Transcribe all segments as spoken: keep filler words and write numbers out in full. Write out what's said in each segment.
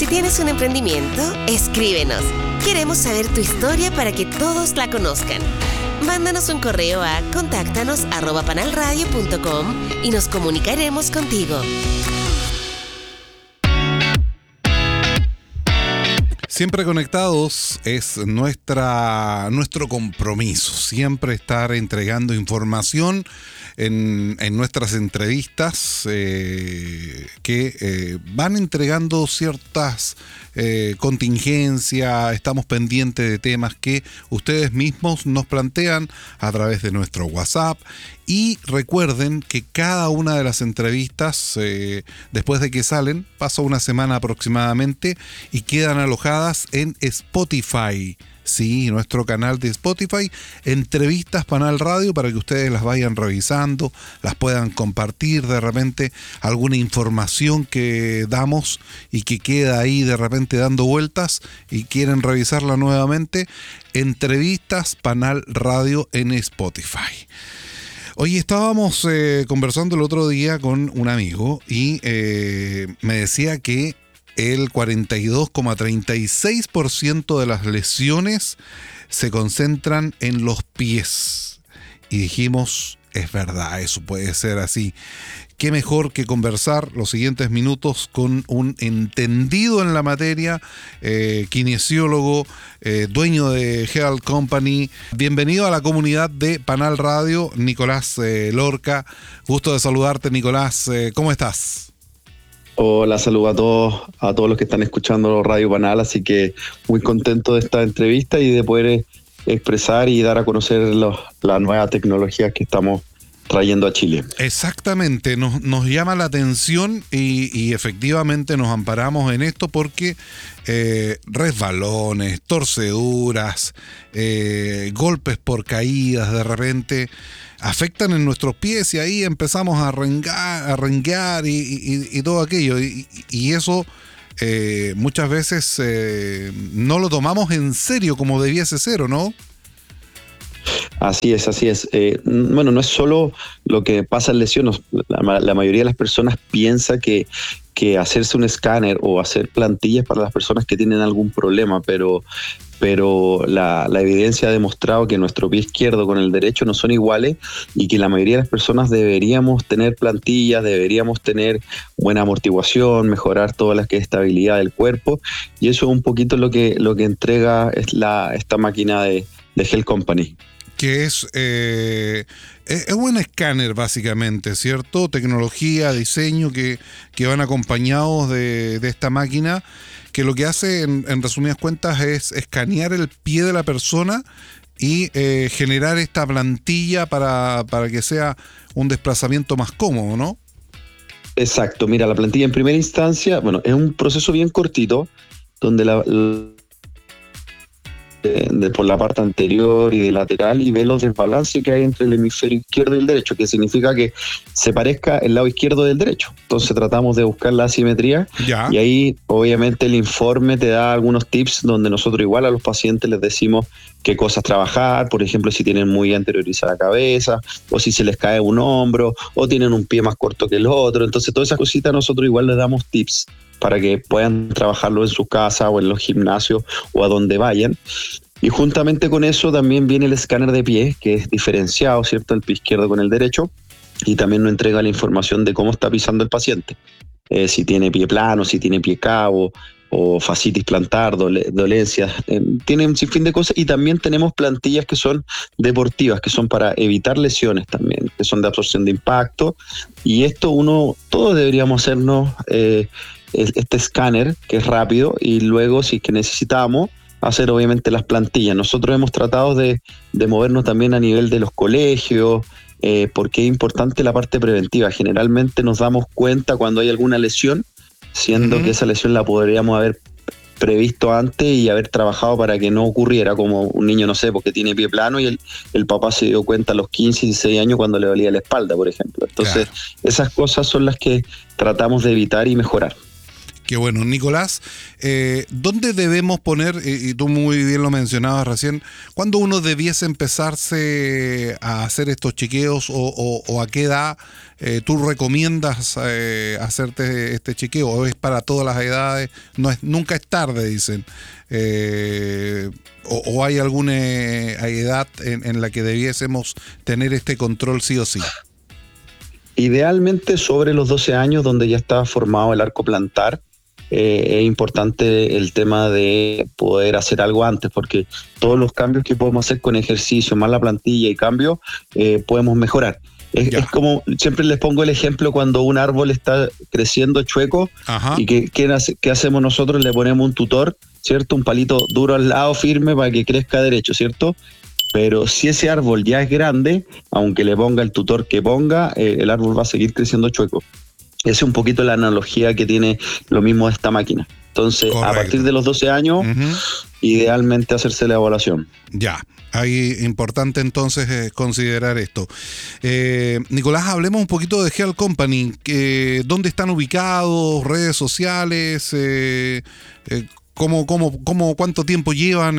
Si tienes un emprendimiento, escríbenos. Queremos saber tu historia para que todos la conozcan. Mándanos un correo a contáctanos arroba panalradio punto com y nos comunicaremos contigo. Siempre conectados es nuestra, nuestro compromiso, siempre estar entregando información en, en nuestras entrevistas eh, que eh, van entregando ciertas eh, contingencias, estamos pendientes de temas que ustedes mismos nos plantean a través de nuestro WhatsApp. Y recuerden que cada una de las entrevistas, eh, después de que salen, pasa una semana aproximadamente y quedan alojadas en Spotify. Sí, nuestro canal de Spotify, Entrevistas Panal Radio, para que ustedes las vayan revisando, las puedan compartir de repente, alguna información que damos y que queda ahí de repente dando vueltas y quieren revisarla nuevamente. Entrevistas Panal Radio en Spotify. Oye, estábamos eh, conversando el otro día con un amigo y eh, me decía que el cuarenta y dos coma treinta y seis por ciento de las lesiones se concentran en los pies. Y dijimos, es verdad, eso puede ser así. Qué mejor que conversar los siguientes minutos con un entendido en la materia, eh, kinesiólogo, eh, dueño de Health Company. Bienvenido a la comunidad de Panal Radio, Nicolás eh, Lorca. Gusto de saludarte, Nicolás. Eh, ¿Cómo estás? Hola, saludo a todos, a todos los que están escuchando Radio Panal, así que muy contento de esta entrevista y de poder expresar y dar a conocer los, las nuevas tecnologías que estamos trayendo a Chile. Exactamente, nos, nos llama la atención y, y efectivamente nos amparamos en esto porque eh, resbalones, torceduras, eh, golpes por caídas de repente afectan en nuestros pies y ahí empezamos a rengar, a renguear y, y, y todo aquello y, y eso eh, muchas veces eh, no lo tomamos en serio como debiese ser, ¿o no? Así es, así es. Eh, bueno, no es solo lo que pasa en lesiones. La, la mayoría de las personas piensa que, que hacerse un escáner o hacer plantillas para las personas que tienen algún problema, pero, pero la, la evidencia ha demostrado que nuestro pie izquierdo con el derecho no son iguales y que la mayoría de las personas deberíamos tener plantillas, deberíamos tener buena amortiguación, mejorar toda la estabilidad del cuerpo, y eso es un poquito lo que, lo que entrega es la, esta máquina de, de Health Company. Que es, eh, es un escáner básicamente, ¿cierto? Tecnología, diseño que, que van acompañados de, de esta máquina, que lo que hace en, en resumidas cuentas es escanear el pie de la persona y eh, generar esta plantilla para, para que sea un desplazamiento más cómodo, ¿no? Exacto, mira, la plantilla en primera instancia, bueno, es un proceso bien cortito, donde la... la De, de por la parte anterior y de lateral y ve los desbalances que hay entre el hemisferio izquierdo y el derecho, que significa que se parezca el lado izquierdo del derecho. Entonces tratamos de buscar la asimetría ya. Y ahí obviamente el informe te da algunos tips donde nosotros igual a los pacientes les decimos qué cosas trabajar, por ejemplo si tienen muy anteriorizada la cabeza o si se les cae un hombro o tienen un pie más corto que el otro. Entonces todas esas cositas nosotros igual les damos tips para que puedan trabajarlo en su casa o en los gimnasios o a donde vayan. Y juntamente con eso también viene el escáner de pie, que es diferenciado, ¿cierto?, el pie izquierdo con el derecho, y también nos entrega la información de cómo está pisando el paciente. Eh, si tiene pie plano, si tiene pie cabo, o fascitis plantar, dole, dolencias, eh, tiene un sinfín de cosas, y también tenemos plantillas que son deportivas, que son para evitar lesiones también, que son de absorción de impacto, y esto uno, todos deberíamos hacernos eh, este escáner, que es rápido, y luego si es que necesitamos, hacer obviamente las plantillas. Nosotros hemos tratado de, de movernos también a nivel de los colegios, eh, porque es importante la parte preventiva. Generalmente nos damos cuenta cuando hay alguna lesión, siendo uh-huh. que esa lesión la podríamos haber previsto antes y haber trabajado para que no ocurriera, como un niño, no sé, porque tiene pie plano y el, el papá se dio cuenta a los quince, dieciséis años cuando le dolía la espalda, por ejemplo. Entonces, claro. Esas cosas son las que tratamos de evitar y mejorar. Qué bueno. Nicolás, eh, ¿dónde debemos poner, eh, y tú muy bien lo mencionabas recién, cuándo uno debiese empezarse a hacer estos chequeos o, o, o a qué edad eh, tú recomiendas eh, hacerte este chequeo? ¿O es para todas las edades? No es, nunca es tarde, dicen. Eh, o, ¿O hay alguna edad en, en la que debiésemos tener este control sí o sí? Idealmente sobre los doce años, donde ya está formado el arco plantar. Eh, es importante el tema de poder hacer algo antes, porque todos los cambios que podemos hacer con ejercicio, más la plantilla y cambio, eh, podemos mejorar. Es, es como, siempre les pongo el ejemplo cuando un árbol está creciendo chueco. Ajá. Y que, que, ¿qué hacemos nosotros? Le ponemos un tutor, ¿cierto? Un palito duro al lado, firme, para que crezca derecho, ¿cierto? Pero si ese árbol ya es grande, aunque le ponga el tutor que ponga, eh, el árbol va a seguir creciendo chueco. Esa es un poquito la analogía que tiene lo mismo esta máquina. Entonces, correcto, a partir de los doce años, uh-huh, idealmente hacerse la evaluación. Ya, ahí importante entonces eh, considerar esto. Eh, Nicolás, hablemos un poquito de Health Company. Eh, ¿Dónde están ubicados? ¿Redes sociales? Eh, eh, ¿cómo, cómo, cómo, ¿Cuánto tiempo llevan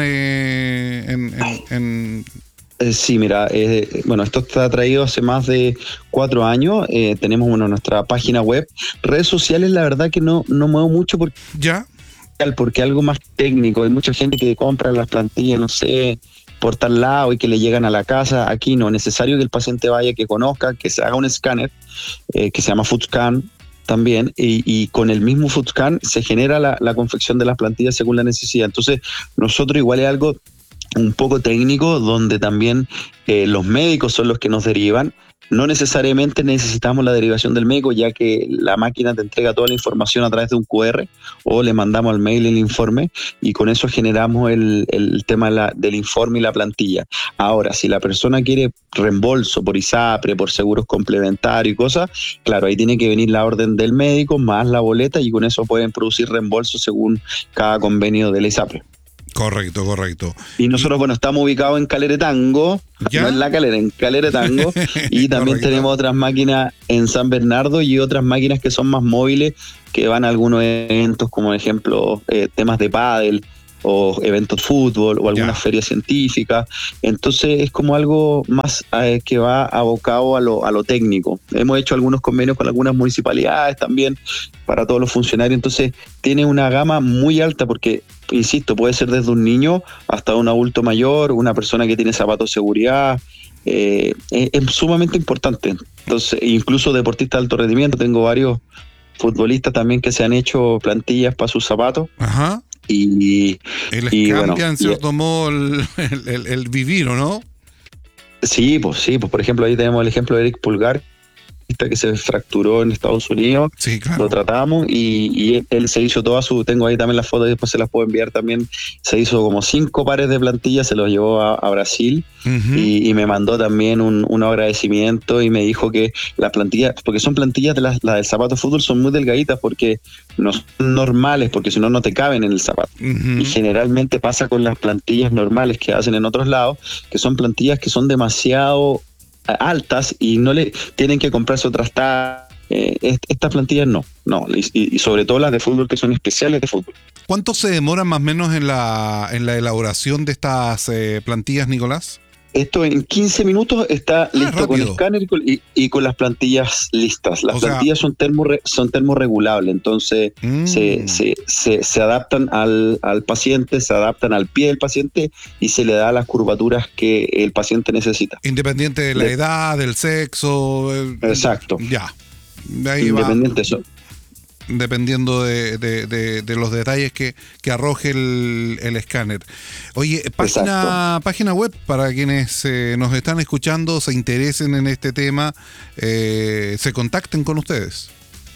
eh, en... en, en Sí, mira, eh, bueno, esto está traído hace más de cuatro años. Eh, tenemos bueno, nuestra página web. Redes sociales, la verdad que no, no muevo mucho porque, ¿ya? porque algo más técnico. Hay mucha gente que compra las plantillas, no sé, por tal lado y que le llegan a la casa. Aquí no, es necesario que el paciente vaya, que conozca, que se haga un escáner, eh, que se llama FoodScan también, y, y con el mismo FoodScan se genera la, la confección de las plantillas según la necesidad. Entonces, nosotros igual es algo un poco técnico, donde también eh, los médicos son los que nos derivan. No necesariamente necesitamos la derivación del médico, ya que la máquina te entrega toda la información a través de un cu erre, o le mandamos al mail el informe, y con eso generamos el, el tema de la, del informe y la plantilla. Ahora, si la persona quiere reembolso por ISAPRE, por seguros complementarios y cosas, claro, ahí tiene que venir la orden del médico más la boleta, y con eso pueden producir reembolso según cada convenio de la ISAPRE. Correcto, correcto. Y nosotros, bueno, estamos ubicados en Caleretango, ¿ya? No en La Calera, en Caleretango, y también correcto, tenemos otras máquinas en San Bernardo y otras máquinas que son más móviles, que van a algunos eventos, como por ejemplo eh, temas de pádel, o eventos de fútbol, o algunas yeah. ferias científicas. Entonces es como algo más eh, que va abocado a lo, a lo técnico. Hemos hecho algunos convenios con algunas municipalidades también para todos los funcionarios. Entonces tiene una gama muy alta porque, insisto, puede ser desde un niño hasta un adulto mayor, una persona que tiene zapatos de seguridad. Eh, es, es sumamente importante. Entonces, incluso deportistas de alto rendimiento, tengo varios futbolistas también que se han hecho plantillas para sus zapatos. Ajá. Y, y les y cambia bueno, en cierto y, modo el, el, el vivir, ¿o no? Sí, pues sí, pues por ejemplo ahí tenemos el ejemplo de Eric Pulgar, que se fracturó en Estados Unidos. Sí, claro. Lo tratamos y, y él, él se hizo toda su, tengo ahí también las fotos y después se las puedo enviar también, se hizo como cinco pares de plantillas, se los llevó a, a Brasil. Uh-huh. y, y me mandó también un, un agradecimiento y me dijo que las plantillas, porque son plantillas de las, las del zapato de fútbol, son muy delgaditas porque no son normales, porque si no no te caben en el zapato. Uh-huh. Y generalmente pasa con las plantillas normales que hacen en otros lados, que son plantillas que son demasiado altas y no le tienen que comprarse otras tallas. Eh, estas plantillas no, no y, y sobre todo las de fútbol, que son especiales de fútbol. ¿Cuánto se demora más o menos en la, en la elaboración de estas eh, plantillas, Nicolás? Esto en quince minutos está listo, ah, con el escáner y con, y, y con las plantillas listas. Las o plantillas sea, son, termo, son termorregulables, entonces mm. se, se, se, se adaptan al, al paciente, se adaptan al pie del paciente y se le da las curvaturas que el paciente necesita. Independiente de la de, edad, del sexo. El, exacto. Ya. Ahí Independiente va. eso. Dependiendo de, de, de, de los detalles que, que arroje el, el escáner. Oye, página, página web para quienes eh, nos están escuchando, se interesen en este tema, eh, se contacten con ustedes.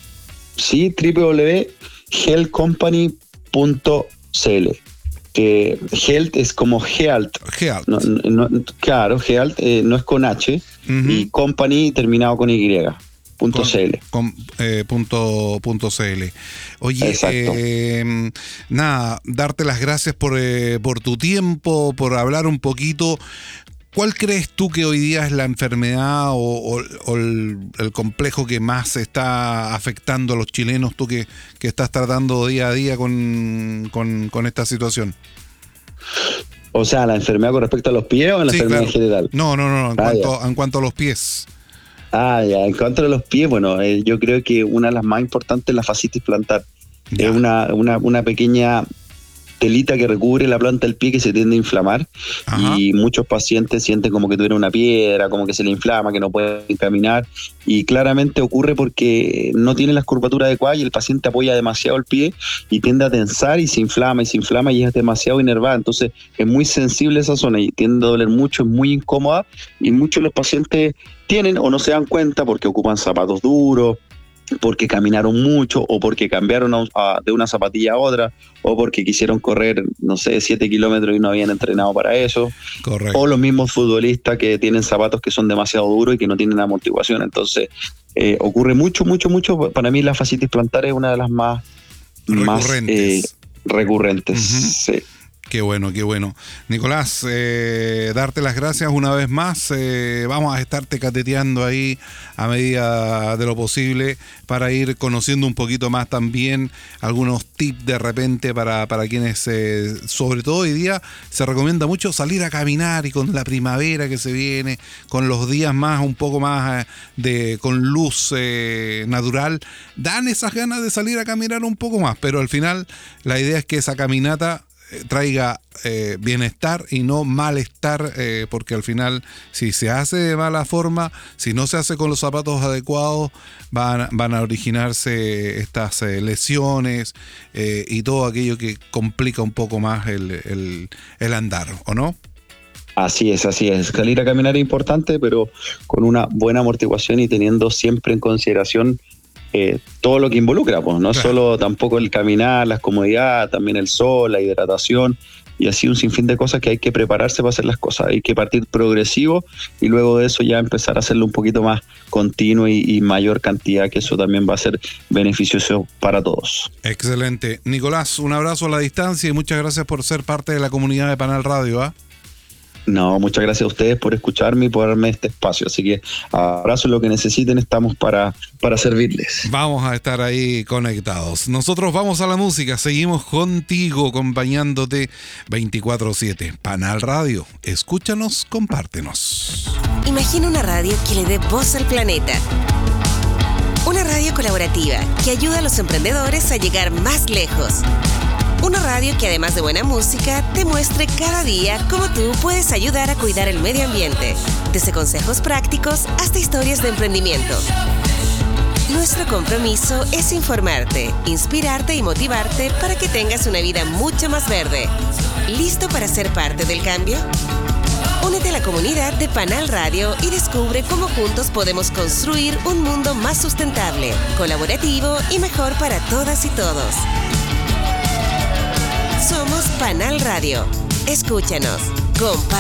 Sí, doble u doble u doble u punto health company punto c l. Que Health es como Health. Health. No, no, claro, Health eh, no es con H, uh-huh. y Company terminado con Y. Punto con, cl. Con, eh, punto, punto cl. Oye, eh, nada, darte las gracias por, eh, por tu tiempo, por hablar un poquito. ¿cuál crees tú que hoy día es la enfermedad o, o, o el, el complejo que más está afectando a los chilenos, tú que, que estás tratando día a día con, con, con esta situación? O sea, ¿la enfermedad con respecto a los pies o la Sí, enfermedad claro. en general? No, no, no, en, Ah, cuanto, en cuanto a los pies. Ah, ya, en cuanto a los pies, bueno, eh, yo creo que una de las más importantes es la fascitis plantar. Ya. Es una, una, una pequeña telita que recubre la planta del pie que se tiende a inflamar. Ajá. Y muchos pacientes sienten como que tuvieron una piedra, como que se le inflama, que no pueden caminar, y claramente ocurre porque no tiene la curvatura adecuada y el paciente apoya demasiado el pie y tiende a tensar y se inflama y se inflama y es demasiado inervada, entonces es muy sensible esa zona y tiende a doler mucho, es muy incómoda, y muchos de los pacientes tienen o no se dan cuenta porque ocupan zapatos duros, porque caminaron mucho o porque cambiaron a, a, de una zapatilla a otra o porque quisieron correr, no sé, siete kilómetros y no habían entrenado para eso. Correcto. O los mismos futbolistas que tienen zapatos que son demasiado duros y que no tienen amortiguación. Entonces eh, ocurre mucho, mucho, mucho. Para mí la fascitis plantar es una de las más Recurrentes. Más, eh, recurrentes. Uh-huh. Sí. Qué bueno, qué bueno. Nicolás, eh, darte las gracias una vez más. Eh, vamos a estarte cateteando ahí a medida de lo posible para ir conociendo un poquito más también algunos tips de repente para, para quienes, eh, sobre todo hoy día, se recomienda mucho salir a caminar, y con la primavera que se viene, con los días más, un poco más eh, de con luz eh, natural, dan esas ganas de salir a caminar un poco más, pero al final la idea es que esa caminata traiga eh, bienestar y no malestar, eh, porque al final si se hace de mala forma, si no se hace con los zapatos adecuados, van, van a originarse estas eh, lesiones eh, y todo aquello que complica un poco más el, el, el andar, ¿o no? Así es, así es. Salir a caminar es importante, pero con una buena amortiguación y teniendo siempre en consideración Eh, todo lo que involucra, pues no Claro. solo tampoco el caminar, las comodidades, también el sol, la hidratación y así un sinfín de cosas que hay que prepararse para hacer las cosas. Hay que partir progresivo y luego de eso ya empezar a hacerlo un poquito más continuo y, y mayor cantidad, que eso también va a ser beneficioso para todos. Excelente. Nicolás, un abrazo a la distancia y muchas gracias por ser parte de la comunidad de Panal Radio, ¿ah? ¿eh? No, muchas gracias a ustedes por escucharme y por darme este espacio. Así que abrazo, lo que necesiten, estamos para, para servirles. Vamos a estar ahí conectados. Nosotros vamos a la música, seguimos contigo, acompañándote veinticuatro siete. Panal Radio, escúchanos, compártenos. Imagina una radio que le dé voz al planeta. Una radio colaborativa que ayuda a los emprendedores a llegar más lejos. Una radio que además de buena música te muestre cada día cómo tú puedes ayudar a cuidar el medio ambiente, desde consejos prácticos hasta historias de emprendimiento. Nuestro compromiso es informarte, inspirarte y motivarte para que tengas una vida mucho más verde. ¿Listo para ser parte del cambio? Únete a la comunidad de Panal Radio y descubre cómo juntos podemos construir un mundo más sustentable, colaborativo y mejor para todas y todos. Somos Panal Radio. Escúchanos, comparte.